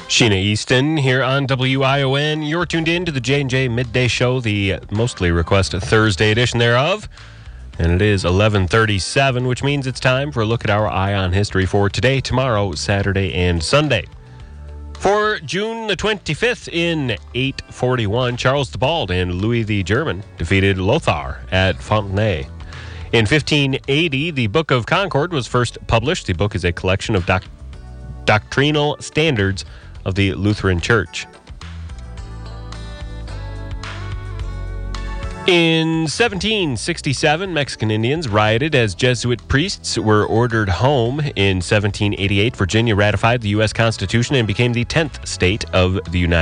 Sheena Easton here on WION. You're tuned in to the J&J Midday Show, the mostly requested Thursday edition thereof. And it is 11:37, which means it's time for a look at our Eye on History for today, tomorrow, Saturday, and Sunday. For June the 25th in 841, Charles the Bald and Louis the German defeated Lothar at Fontenay. In 1580, the Book of Concord was first published. The book is a collection of doctrinal standards of the Lutheran Church. In 1767, Mexican Indians rioted as Jesuit priests were ordered home. In 1788, Virginia ratified the U.S. Constitution and became the 10th state of the United States.